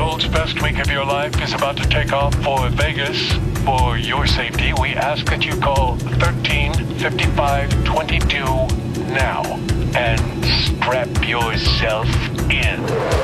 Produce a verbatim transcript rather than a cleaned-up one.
world's best week of your life is about to take off for Vegas. For your safety, we ask that you call thirteen fifty-five twenty-two now and strap yourself in.